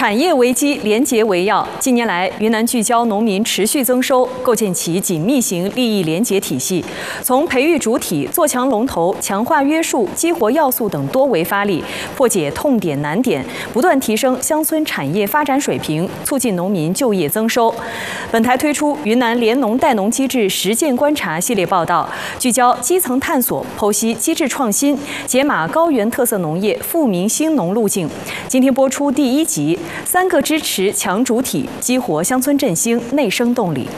产业为基，廉洁为要。近年来，云南聚焦农民持续增收，构建起紧密型利益廉洁体系。从培育主体、做强龙头、强化约束、激活要素等多维发力，破解痛点难点，不断提升乡村产业发展水平，促进农民就业增收。本台推出云南联农带农机制实践观察系列报道，聚焦基层探索，剖析机制创新，解码高原特色农业富民兴农路径。今天播出第1集，3个支持强主体，激活乡村振兴内生动力。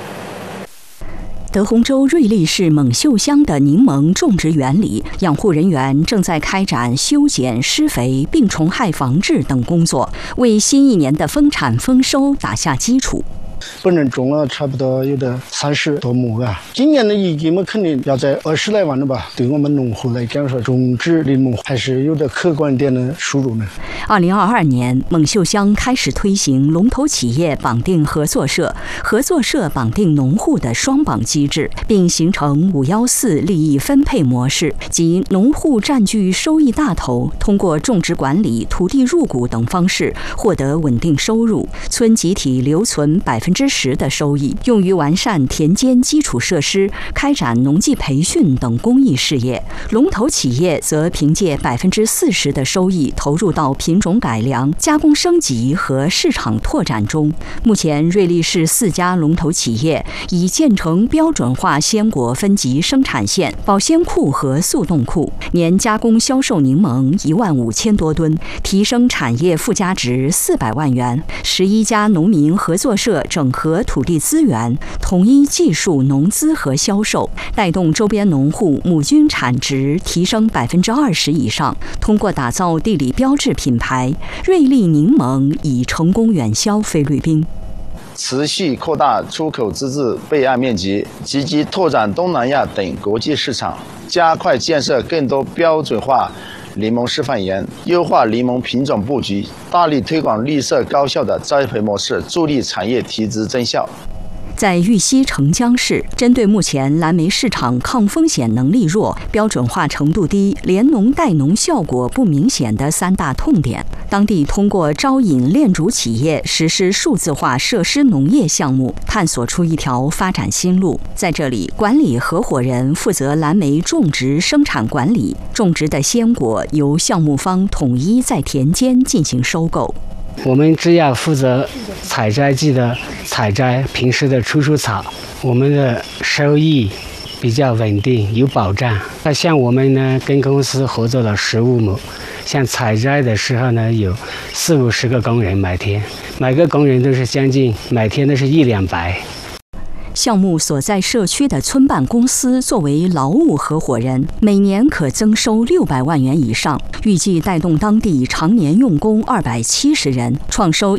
德宏州瑞丽市蒙秀乡的柠檬种植园里，养护人员正在开展修剪、施肥、病虫害防治等工作，为新一年的丰产丰收打下基础。 本人种了差不多有的30多亩啊，今年的业绩嘛肯定要在20来万了吧。对我们农户来讲说，种植柠檬还是有着可观点的收入呢。 2022年，蒙秀乡开始推行龙头企业绑定合作社、合作社绑定农户的双绑机制，并形成514利益分配模式，即农户占据收益大头，通过种植管理、土地入股等方式获得稳定收入，村集体留存10%的收益，用于完善田间基础设施、开展农技培训等公益事业。龙头企业则凭借40%的收益投入到品种改良、加工升级和市场拓展中。目前，瑞丽市4家龙头企业已建成标准化鲜果分级生产线、保鲜库和速冻库，年加工销售柠檬15000多吨，提升产业附加值400万元。11家农民合作社整合土地资源，统一技术、农资和销售，带动周边农户亩均产值提升20%以上。通过打造地理标志品牌，瑞丽柠檬已成功远销菲律宾。 持续扩大出口自治备案面积，积极拓展东南亚等国际市场，加快建设更多标准化柠檬示范园，优化柠檬品种布局，大力推广绿色高效的栽培模式，助力产业提质增效。 在玉溪澄江市，针对目前蓝莓市场抗风险能力弱、标准化程度低、联农带农效果不明显的3大痛点，当地通过招引链主企业实施数字化设施农业项目，探索出一条发展新路。在这里，管理合伙人负责蓝莓种植生产管理，种植的鲜果由项目方统一在田间进行收购。 我们只要负责采摘季的采摘，平时的除草，我们的收益比较稳定，有保障。那像我们呢，跟公司合作了15亩，像采摘的时候呢，有40-50个工人每天，每个工人都是将近每天都是100-200。 项目所在社区的村办公司作为劳务合伙人，每年可增收600万元以上，预计带动当地常年用工270人，创收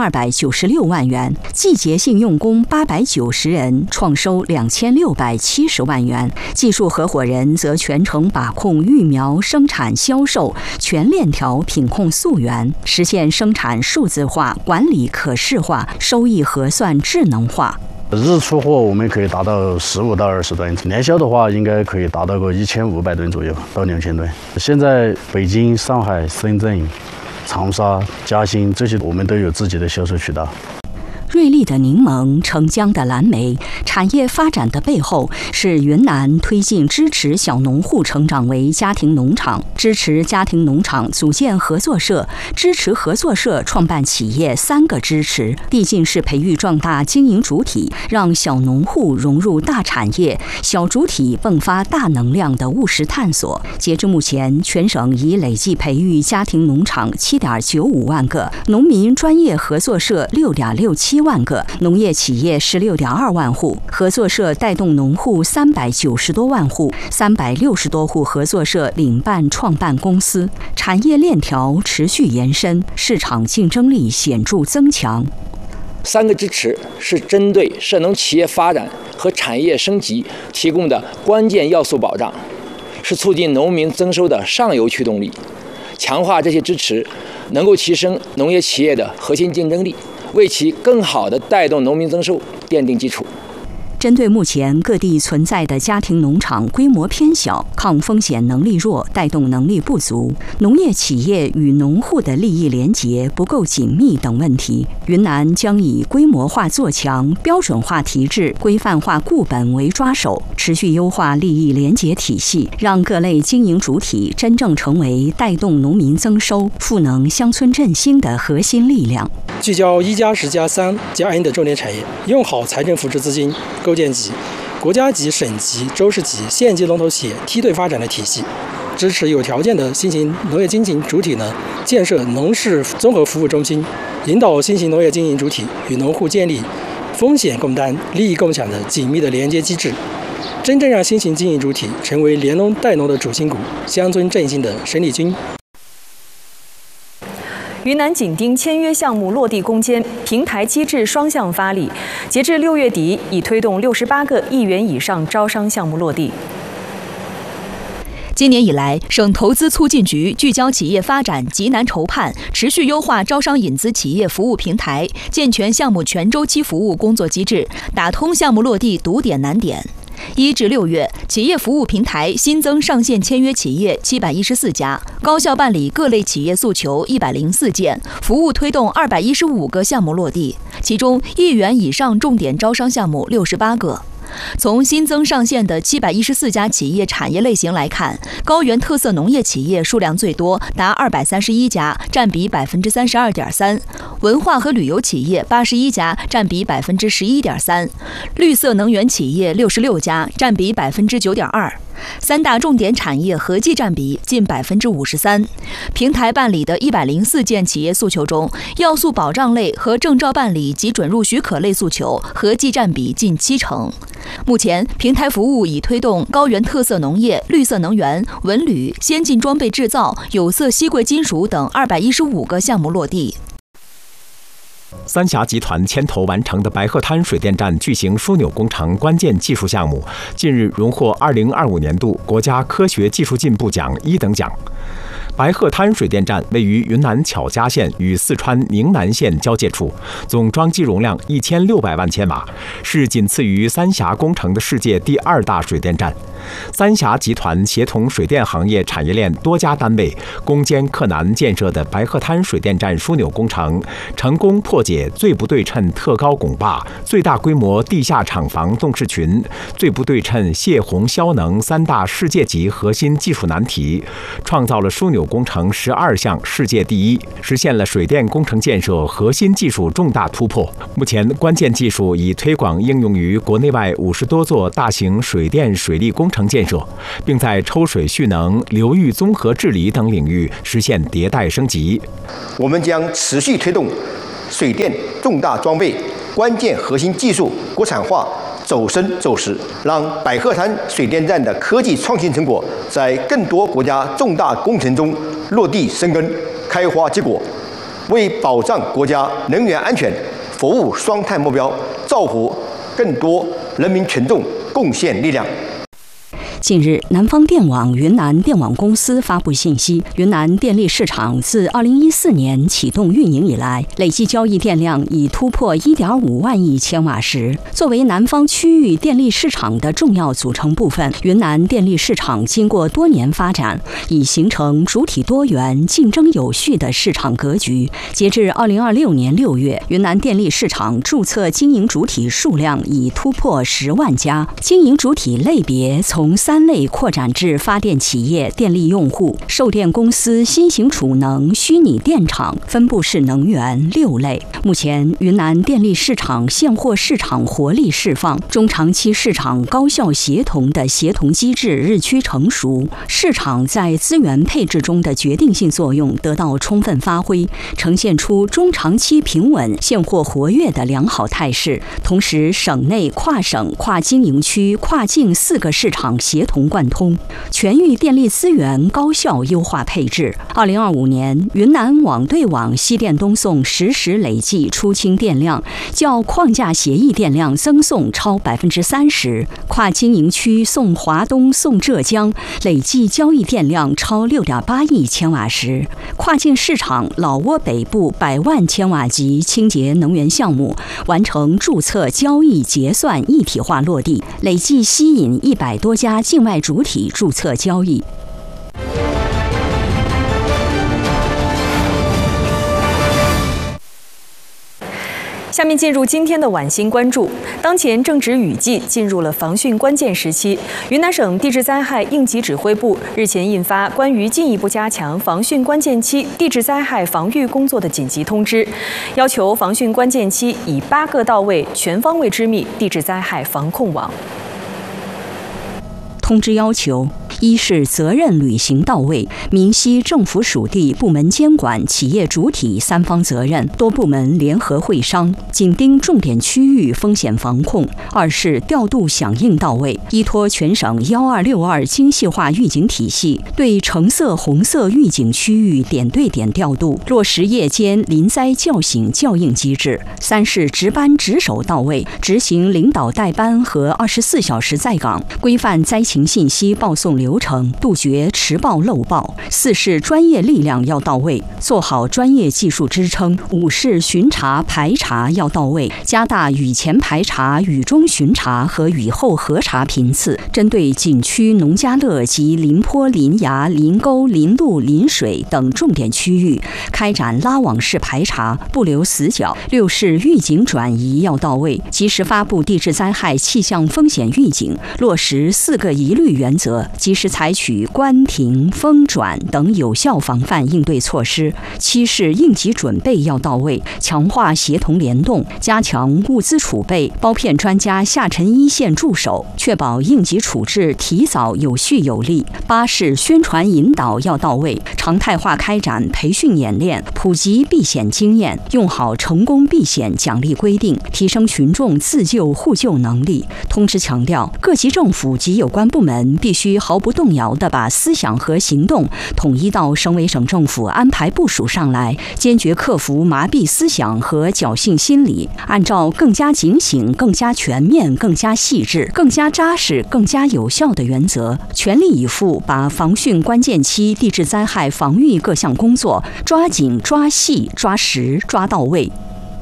1296万元；季节性用工890人，创收2670万元。技术合伙人则全程把控育苗、生产、销售全链条品控溯源，实现生产数字化、管理可视化、收益核算智能化。 日出货我们可以达到15到20吨，年销的话应该可以达到个1500吨左右到2000吨。现在北京、上海、深圳、长沙、嘉兴这些我们都有自己的销售渠道。 瑞丽的柠檬，澄江的蓝莓，产业发展的背后是云南推进支持小农户成长为家庭农场，支持家庭农场组建合作社，支持合作社创办企业3个支持。递进式培育壮大经营主体，让小农户融入大产业，小主体迸发大能量的务实探索。截至目前，全省已累计培育家庭农场7.95万个，农民专业合作社6.67万个，农业企业16.2万户，合作社带动农户390多万户，360多户合作社领办创办公司，产业链条持续延伸，市场竞争力显著增强。 3个支持是针对涉农企业发展和产业升级提供的关键要素保障，是促进农民增收的上游驱动力。强化这些支持，能够提升农业企业的核心竞争力，为其更好地带动农民增收奠定基础。 针对目前各地存在的家庭农场规模偏小、抗风险能力弱、带动能力不足、农业企业与农户的利益连结不够紧密等问题，云南将以规模化做强、标准化提质、规范化固本为抓手，持续优化利益连结体系，让各类经营主体真正成为带动农民增收、赋能乡村振兴的核心力量。 聚焦1+10+3+N 的重点产业，用好财政扶持资金，构建起国家级、省级、州市级、县级龙头企业梯队发展的体系，支持有条件的新型农业经营主体建设农事综合服务中心，引导新型农业经营主体与农户建立风险共担、利益共享的紧密的连接机制，真正让新型经营主体成为联农带农的主心骨、乡村振兴的生力军。 云南紧盯签约项目落地攻坚，平台机制双向发力，截至6月底，已推动68个1亿元以上招商项目落地。 今年以来，省投资促进局聚焦企业发展急难筹判，持续优化招商引资企业服务平台，健全项目全周期服务工作机制，打通项目落地堵点难点。1至6月，企业服务平台新增上线签约企业714家，高效办理各类企业诉求104件，服务推动215个项目落地，其中1亿元以上重点招商项目68个。从新增上线的714家企业产业类型来看，高原特色农业企业数量最多，达231家，占比32.3%；文化和旅游企业81家，占比11.3%；绿色能源企业66家，占比9.2%。三大重点产业合计占比近53%。平台办理的104件企业诉求中，要素保障类和证照办理及准入许可类诉求合计占比近70%。目前，平台服务已推动高原特色农业、绿色能源、文旅、先进装备制造、有色稀贵金属等215个项目落地。 三峡集团牵头完成的白鹤滩水电站巨型枢纽工程关键技术项目，近日荣获2025年度国家科学技术进步奖1等奖。白鹤滩水电站位于云南巧家县与四川宁南县交界处，总装机容量1600万千瓦，是仅次于三峡工程的世界第2大水电站。三峡集团协同水电行业产业链多家单位，攻坚克难建设的白鹤滩水电站枢纽工程，成功破解最不对称特高拱坝、最大规模地下厂房动势群、最不对称泄洪消能3大世界级核心技术难题，创造了枢纽工程12项世界第一，实现了水电工程建设核心技术重大突破。目前，关键技术已推广应用于国内外50多座大型水电水利工程建设，并在抽水蓄能、流域综合治理等领域实现迭代升级。 我们将持续推动水电重大装备关键核心技术国产化走深走实，让白鹤滩水电站的科技创新成果在更多国家重大工程中落地生根、开花结果，为保障国家能源安全、服务双碳目标，造福更多人民群众贡献力量。 近日，南方电网云南电网公司发布信息，云南电力市场自2014年启动运营以来，累计交易电量已突破1.5万亿千瓦时。作为南方区域电力市场的重要组成部分，云南电力市场经过多年发展，已形成主体多元、竞争有序的市场格局。截至2026年6月，云南电力市场注册经营主体数量已突破10万家，经营主体类别从3类扩展至发电企业、电力用户、售电公司、新型储能、虚拟电厂、分布式能源6类。目前，云南电力市场现货市场活力释放，中长期市场高效协同的协同机制日趋成熟，市场在资源配置中的决定性作用得到充分发挥，呈现出中长期平稳、现货活跃的良好态势。同时，省内跨省、跨经营区、跨境4个市场协协同贯通，全域电力资源高效优化配置。2025年，云南网对网西电东送实时累计出清电量较框架协议电量增送超30%，跨经营区送华东、送浙江累计交易电量超6.8亿千瓦时。跨境市场老挝北部100万千瓦级清洁能源项目完成注册、交易、结算一体化落地，累计吸引100多家境外主体注册交易。 下面进入今天的晚星关注。当前正值雨季，进入了防汛关键时期。云南省地质灾害应急指挥部日前印发关于进一步加强防汛关键期地质灾害防御工作的紧急通知，要求防汛关键期以8个到位、全方位织密地质灾害防控网。 通知要求：一是责任履行到位，明晰政府属地部门监管、企业主体三方责任，多部门联合会商，紧盯重点区域风险防控；二是调度响应到位，依托全省1262精细化预警体系，对橙色、红色预警区域点对点调度，落实夜间临灾叫醒校应机制；三是值班值守到位，执行领导带班和24小时在岗，规范灾情信息报送流程，杜绝迟报漏报；四是专业力量要到位，做好专业技术支撑；五是巡查排查要到位，加大雨前排查、雨中巡查和雨后核查频次，针对景区、农家乐及临坡、临崖、临沟、临路、临水等重点区域开展拉网式排查，不留死角。六是预警转移要到位，及时发布地质灾害气象风险预警，落实4个一律原则，及时采取关停、封转等有效防范应对措施。七是应急准备要到位，强化协同联动，加强物资储备，包片专家下沉一线驻守，确保应急处置提早、有序、有力。八是宣传引导要到位，常态化开展培训演练，普及避险经验，用好成功避险奖励规定，提升群众自救互救能力。通知强调，各级政府及有关部门必须毫不动摇地把思想和行动统一到省委省政府安排部署上来，坚决克服麻痹思想和侥幸心理，按照更加警醒、更加全面、更加细致、更加扎实、更加有效的原则，全力以赴把防汛关键期地质灾害防御各项工作抓紧、抓细、抓实、抓到位。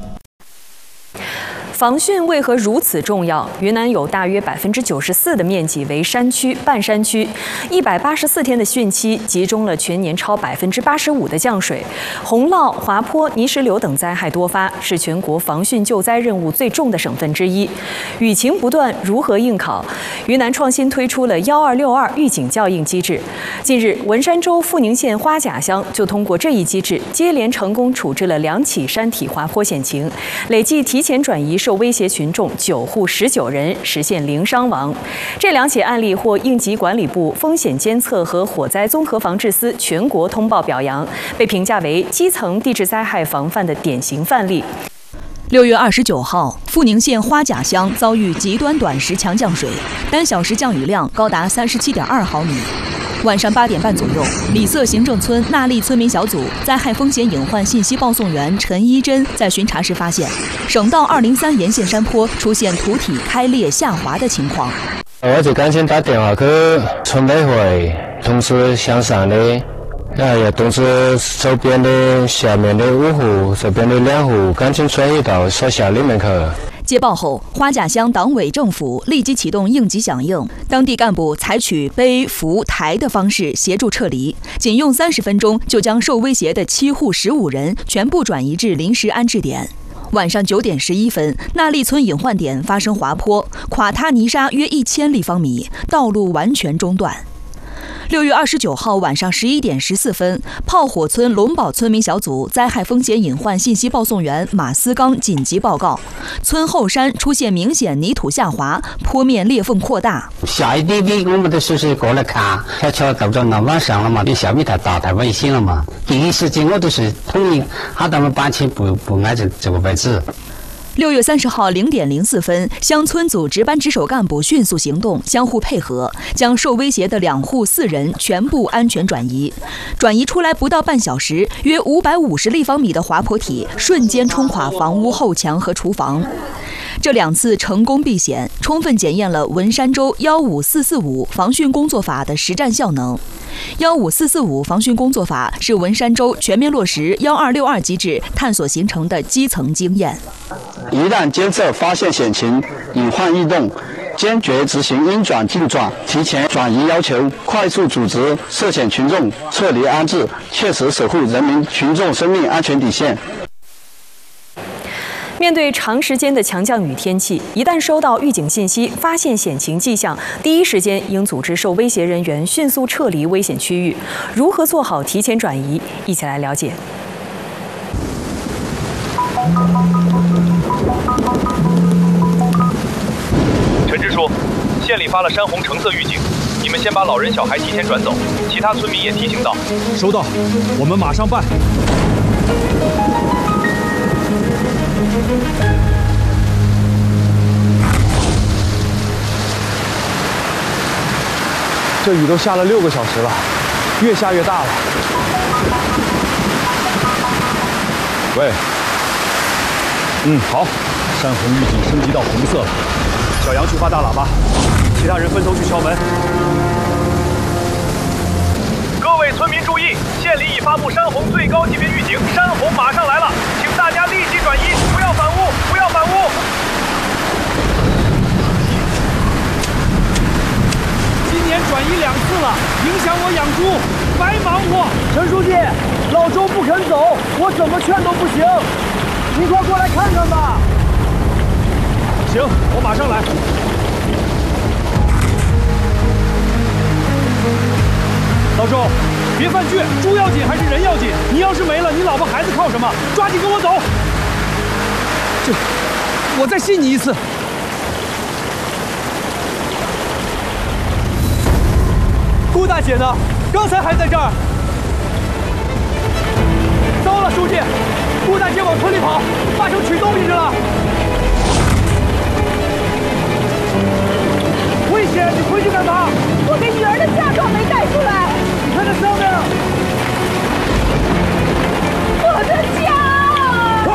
防汛为何如此重要？云南有大约94%的面积为山区、半山区，184天的汛期集中了全年超85%的降水，洪涝、滑坡、泥石流等灾害多发，是全国防汛救灾任务最重的省份之一。雨情不断，如何应考？云南创新推出了1262预警校应机制。近日，文山州富宁县花甲乡就通过这一机制，接连成功处置了2起山体滑坡险情，累计提前转移受威胁群众9户19人，实现0伤亡。这2起案例获应急管理部风险监测和火灾综合防治司全国通报表扬，被评价为基层地质灾害防范的典型范例。 6月29号，富宁县花甲乡遭遇极端短时强降水，单小时降雨量高达37.2毫米。晚上8点半左右，李色行政村纳利村民小组灾害风险隐患信息报送员陈一珍在巡查时发现，省道203沿线山坡出现土体开裂下滑的情况。 我就赶紧打电话去村委会通知乡上的，也通知周边的下面的5户，这边的2户赶紧转移到所辖里面去。 接报后，花甲乡党委政府立即启动应急响应，当地干部采取背、扶、抬的方式协助撤离，仅用30分钟就将受威胁的7户15人全部转移至临时安置点。晚上9点11分，纳利村隐患点发生滑坡，垮塌泥沙约1000立方米，道路完全中断。6月29号晚上11点14分，炮火村龙堡村民小组灾害风险隐患信息报送员马思刚紧急报告，村后山出现明显泥土下滑，坡面裂缝扩大。 下一滴滴，我们的叔叔过来看，悄悄到到那晚上了嘛，比下面太大太危险了嘛。第一时间我都是统一，喊他们搬迁不挨这个位置。 6月30号0点04分，乡村组值班值守干部迅速行动，相互配合，将受威胁的2户4人全部安全转移。转移出来不到半小时，约550立方米的滑坡体瞬间冲垮房屋后墙和厨房。这2次成功避险，充分检验了文山州15445防汛工作法的实战效能。15445防汛工作法是文山州全面落实1262机制探索形成的基层经验。 一旦监测发现险情、隐患异动，坚决执行应转尽转，提前转移要求，快速组织涉险群众撤离安置，切实守护人民群众生命安全底线。 面对长时间的强降雨天气，一旦收到预警信息，发现险情迹象，第一时间应组织受威胁人员迅速撤离危险区域。如何做好提前转移？一起来了解。 陈支书，县里发了山洪橙色预警，你们先把老人小孩提前转走，其他村民也提醒到。 收到，我们马上办。 这雨都下了6个小时了，越下越大了。 喂，好，山洪预警升级到红色了。小杨去发大喇叭，其他人分头去敲门。 各位村民注意，县里已发布山洪最高级别预警，山洪马上来了，请大家立即转移，不要反屋，不要反屋。 今年转移2次了，影响我养猪，白忙活。 陈书记，老周不肯走，我怎么劝都不行，您快过来看看吧。 行，我马上来。老周，别犯倔，猪要紧还是人要紧？你要是没了，你老婆孩子靠什么？抓紧跟我走。我再信你一次。顾大姐呢？刚才还在这儿。